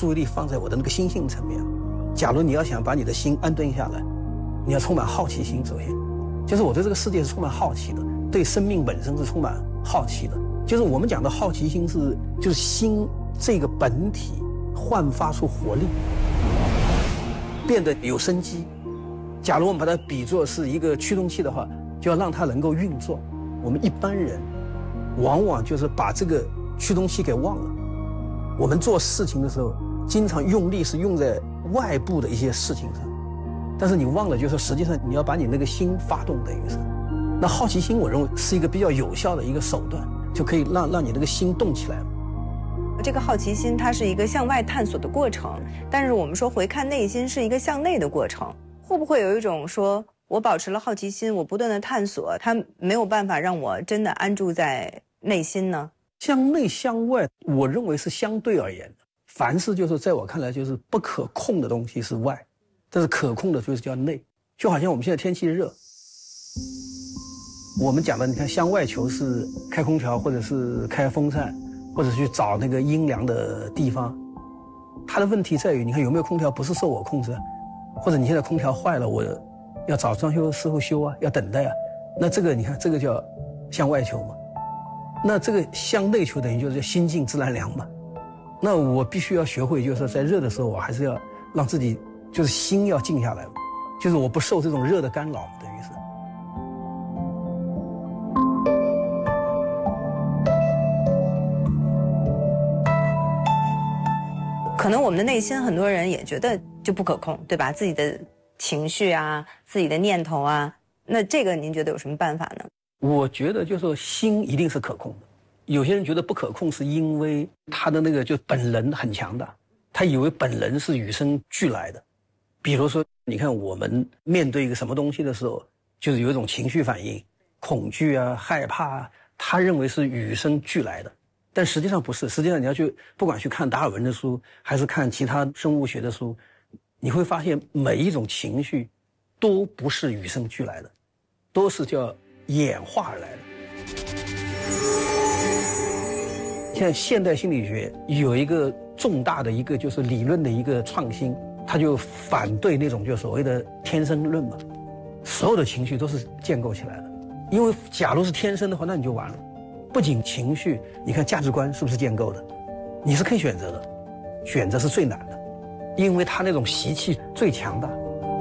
注意力放在我的那个心性层面。假如你要想把你的心安顿下来，你要充满好奇心。首先就是我对这个世界是充满好奇的，对生命本身是充满好奇的。就是我们讲的好奇心就是心这个本体焕发出活力，变得有生机。假如我们把它比作是一个驱动器的话，就要让它能够运作。我们一般人往往就是把这个驱动器给忘了。我们做事情的时候经常用力是用在外部的一些事情上，但是你忘了就是实际上你要把你那个心发动，等于是。那好奇心我认为是一个比较有效的一个手段，就可以让你那个心动起来了。 这个好奇心它是一个向外探索的过程，但是我们说回看内心是一个向内的过程。会不会有一种说我保持了好奇心，我不断的探索，它没有办法让我真的安住在内心呢？ 向内向外我认为是相对而言的，凡是就是在我看来就是不可控的东西是外，但是可控的就是叫内。就好像我们现在天气热，我们讲的你看向外求是开空调或者是开风扇，或者去找那个阴凉的地方。它的问题在于你看有没有空调不是受我控制，或者你现在空调坏了我要找装修师傅修啊，要等待啊，那这个你看这个叫向外求嘛。那这个向内求等于就是心静自然凉嘛。那我必须要学会就是在热的时候我还是要让自己就是心要静下来，就是我不受这种热的干扰，等于是。 可能我们的内心很多人也觉得就不可控，对吧？自己的情绪啊，自己的念头啊，那这个您觉得有什么办法呢？ 我觉得就是说心一定是可控的。有些人觉得不可控是因为他的那个就本能很强大，他以为本能是与生俱来的。比如说你看我们面对一个什么东西的时候，就是有一种情绪反应，恐惧啊害怕啊，他认为是与生俱来的，但实际上不是。实际上你要去不管去看达尔文的书还是看其他生物学的书，你会发现每一种情绪都不是与生俱来的，都是叫演化而来的。现在现代心理学有一个重大的一个就是理论的一个创新，他就反对那种就所谓的天生论嘛，所有的情绪都是建构起来的。因为假如是天生的话，那你就完了。不仅情绪，你看价值观是不是建构的？你是可以选择的，选择是最难的，因为他那种习气最强大。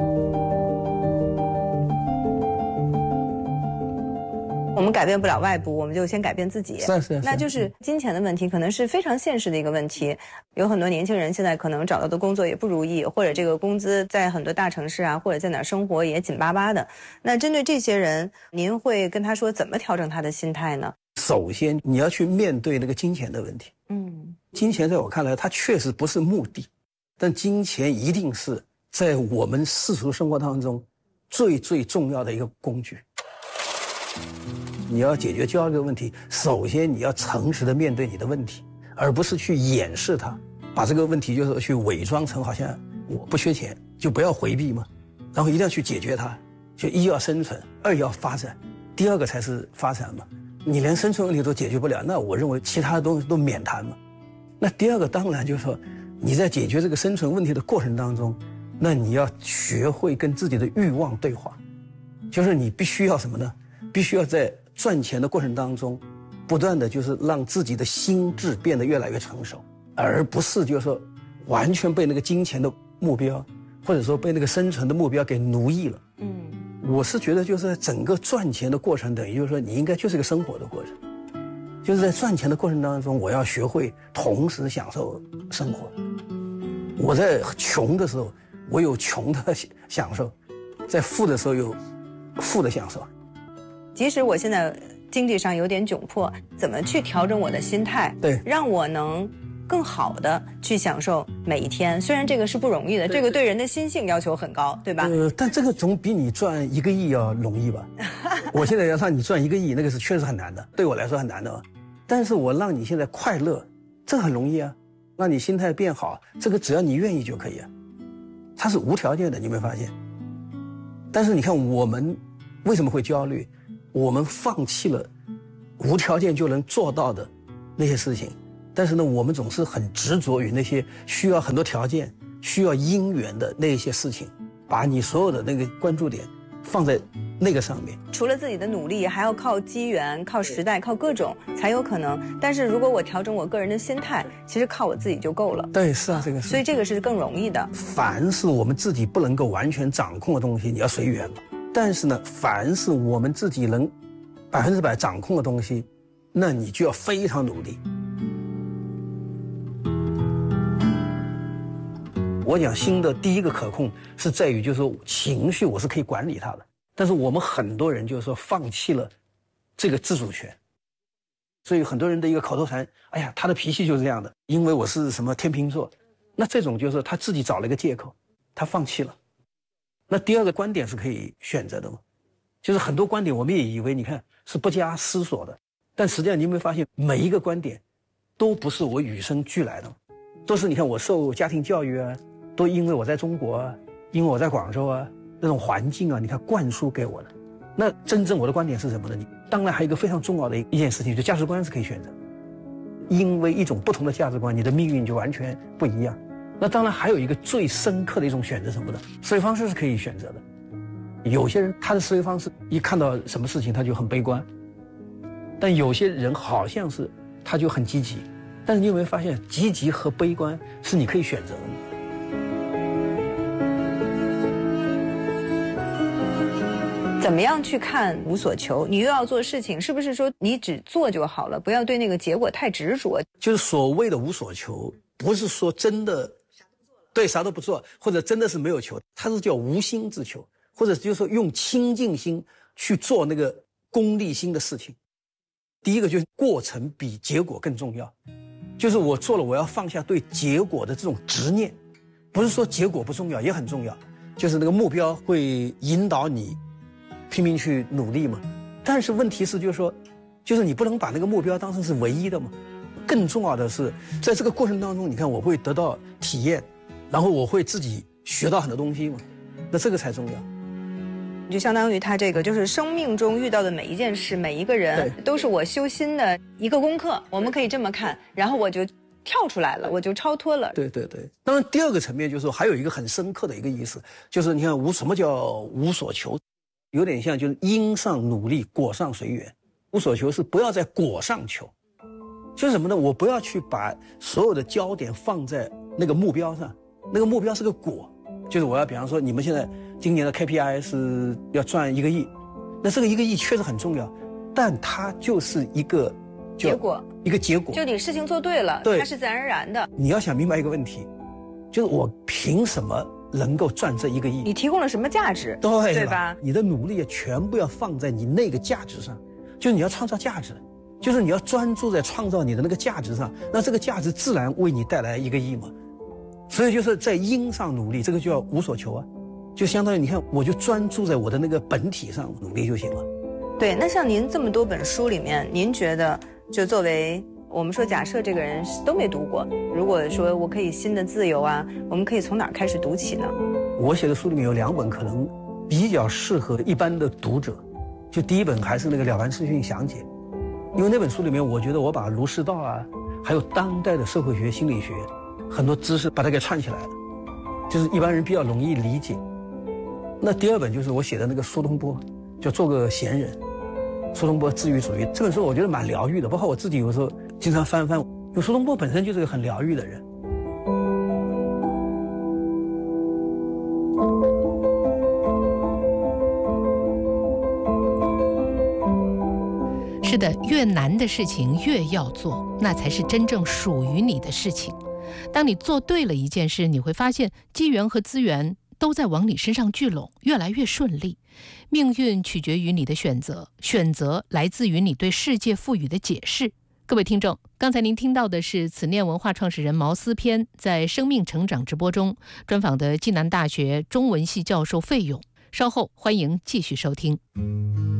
我们改变不了外部，我们就先改变自己。 是。 那就是金钱的问题，可能是非常现实的一个问题。有很多年轻人现在可能找到的工作也不如意，或者这个工资在很多大城市啊，或者在哪儿生活也紧巴巴的。那针对这些人，您会跟他说怎么调整他的心态呢？ 首先你要去面对那个金钱的问题。金钱在我看来它确实不是目的，但金钱一定是在我们世俗生活当中最重要的一个工具。你要解决焦虑的问题，首先你要诚实的面对你的问题，而不是去掩饰它，把这个问题就是去伪装成好像我不缺钱，就不要回避嘛。然后一定要去解决它，就一要生存，二要发展，第二个才是发展嘛。你连生存问题都解决不了，那我认为其他的东西都免谈嘛。那第二个当然就是说你在解决这个生存问题的过程当中，那你要学会跟自己的欲望对话，就是你必须要什么呢？必须要在赚钱的过程当中不断的就是让自己的心智变得越来越成熟，而不是就是说完全被那个金钱的目标或者说被那个生存的目标给奴役了。我是觉得就是整个赚钱的过程等于就是说你应该就是个生活的过程，就是在赚钱的过程当中我要学会同时享受生活。我在穷的时候我有穷的享受，在富的时候有富的享受。 即使我现在经济上有点窘迫，怎么去调整我的心态， 对， 让我能更好的去享受每一天。虽然这个是不容易的，这个对人的心性要求很高，对吧？ 但这个总比你赚1个亿要容易吧？我现在要让你赚1个亿，那个是确实很难的，对我来说很难的。但是我让你现在快乐，这很容易啊。让你心态变好，这个只要你愿意就可以啊。它是无条件的，你有没有发现？但是你看我们为什么会焦虑？我们放弃了无条件就能做到的那些事情， 但是呢，我们总是很执着于那些需要很多条件、需要因缘的那些事情，把你所有的那个关注点放在那个上面。 除了自己的努力，还要靠机缘、靠时代、靠各种才有可能。但是如果我调整我个人的心态，其实靠我自己就够了。 对，是啊，这个是。 所以这个是更容易的。 凡是我们自己不能够完全掌控的东西，你要随缘嘛。但是呢，凡是我们自己能100%掌控的东西，那你就要非常努力。我讲心的第一个可控是在于，就是说情绪我是可以管理它的，但是我们很多人就是说放弃了这个自主权，所以很多人的一个口头禅，哎呀，他的脾气就是这样的，因为我是什么天秤座，那这种就是他自己找了一个借口，他放弃了。那第二个观点是可以选择的嘛，就是很多观点我们也以为你看是不加思索的，但实际上你有没有发现每一个观点都不是我与生俱来的，都是你看我受家庭教育啊，都因为我在中国啊，因为我在广州啊，那种环境啊，你看灌输给我的。那真正我的观点是什么呢？当然还有一个非常重要的一件事情，就价值观是可以选择，因为一种不同的价值观，你的命运就完全不一样。那当然还有一个最深刻的一种选择什么呢？思维方式是可以选择的。有些人他的思维方式一看到什么事情他就很悲观，但有些人好像是他就很积极。但是你有没有发现，积极和悲观是你可以选择的？ 怎么样去看无所求？你又要做事情，是不是说你只做就好了，不要对那个结果太执着？ 就是所谓的无所求，不是说真的对啥都不做，或者真的是没有求，它是叫无心之求，或者就是说用清净心去做那个功利心的事情。第一个就是过程比结果更重要，就是我做了，我要放下对结果的这种执念，不是说结果不重要，也很重要，就是那个目标会引导你拼命去努力嘛。但是问题是就是说，就是你不能把那个目标当成是唯一的嘛。更重要的是，在这个过程当中，你看我会得到体验，然后我会自己学到很多东西嘛，那这个才重要。 就相当于他这个，就是生命中遇到的每一件事，每一个人都是我修心的一个功课，我们可以这么看，然后我就跳出来了，我就超脱了。 对对对。当然第二个层面就是说，还有一个很深刻的一个意思，就是你看什么叫无所求，有点像就是因上努力，果上随缘。无所求是不要在果上求，就是什么呢？我不要去把所有的焦点放在那个目标上，那个目标是个果，就是我要比方说你们现在今年的 KPI 是要赚1个亿，那这个1个亿确实很重要，但它就是一个结果， 一个结果， 就你事情做对了，对，它是自然而然的。 你要想明白一个问题，就是我凭什么能够赚这1个亿？ 你提供了什么价值？对吧？ 你的努力全部要放在你那个价值上，就是你要创造价值，就是你要专注在创造你的那个价值上，那这个价值自然为你带来1个亿嘛。所以就是在因上努力，这个就叫无所求啊，就相当于你看，我就专注在我的那个本体上努力就行了。 对，那像您这么多本书里面，您觉得就作为我们说，假设这个人都没读过，如果说我可以新的自由啊，我们可以从哪儿开始读起呢？ 我写的书里面有2本可能比较适合一般的读者，就第一本还是那个《了凡四训详解》，因为那本书里面我觉得我把儒释道啊，还有当代的社会学、心理学很多知识把它给串起来了，就是一般人比较容易理解。那第2本就是我写的那个苏东坡，叫做个闲人，苏东坡治愈主义，这本书我觉得蛮疗愈的，包括我自己有时候经常翻，因为苏东坡本身就是个很疗愈的人。 是的，越难的事情越要做，那才是真正属于你的事情。当你做对了一件事，你会发现机缘和资源都在往你身上聚拢，越来越顺利。命运取决于你的选择，选择来自于你对世界赋予的解释。各位听众，刚才您听到的是慈念文化创始人毛思偏在生命成长直播中专访的暨南大学中文系教授费勇。稍后欢迎继续收听。